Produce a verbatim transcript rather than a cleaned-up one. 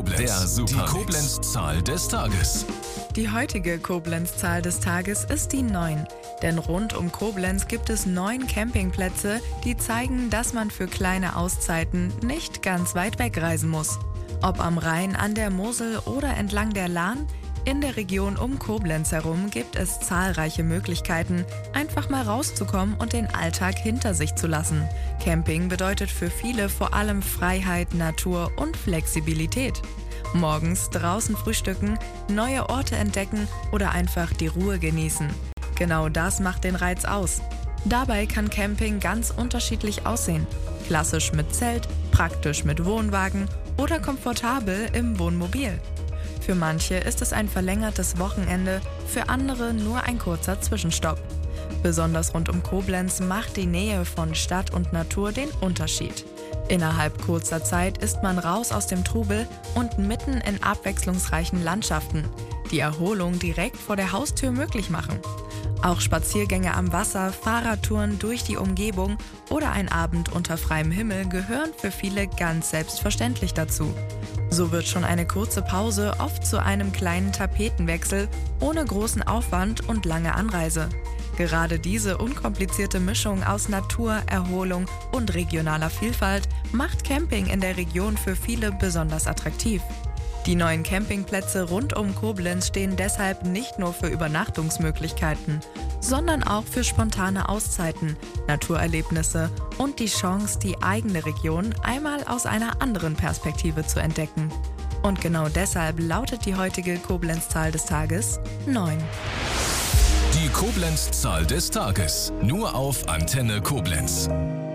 Koblenz. Der Super die Koblenz-Zahl des Tages. Die heutige Koblenz-Zahl des Tages ist die neun. Denn rund um Koblenz gibt es neun Campingplätze, die zeigen, dass man für kleine Auszeiten nicht ganz weit wegreisen muss. Ob am Rhein, an der Mosel oder entlang der Lahn, in der Region um Koblenz herum gibt es zahlreiche Möglichkeiten, einfach mal rauszukommen und den Alltag hinter sich zu lassen. Camping bedeutet für viele vor allem Freiheit, Natur und Flexibilität. Morgens draußen frühstücken, neue Orte entdecken oder einfach die Ruhe genießen. Genau das macht den Reiz aus. Dabei kann Camping ganz unterschiedlich aussehen. Klassisch mit Zelt, praktisch mit Wohnwagen oder komfortabel im Wohnmobil. Für manche ist es ein verlängertes Wochenende, für andere nur ein kurzer Zwischenstopp. Besonders rund um Koblenz macht die Nähe von Stadt und Natur den Unterschied. Innerhalb kurzer Zeit ist man raus aus dem Trubel und mitten in abwechslungsreichen Landschaften, die Erholung direkt vor der Haustür möglich machen. Auch Spaziergänge am Wasser, Fahrradtouren durch die Umgebung oder ein Abend unter freiem Himmel gehören für viele ganz selbstverständlich dazu. So wird schon eine kurze Pause oft zu einem kleinen Tapetenwechsel ohne großen Aufwand und lange Anreise. Gerade diese unkomplizierte Mischung aus Natur, Erholung und regionaler Vielfalt macht Camping in der Region für viele besonders attraktiv. Die neuen Campingplätze rund um Koblenz stehen deshalb nicht nur für Übernachtungsmöglichkeiten, sondern auch für spontane Auszeiten, Naturerlebnisse und die Chance, die eigene Region einmal aus einer anderen Perspektive zu entdecken. Und genau deshalb lautet die heutige Koblenz-Zahl des Tages neun. Die Koblenz-Zahl des Tages. Nur auf Antenne Koblenz.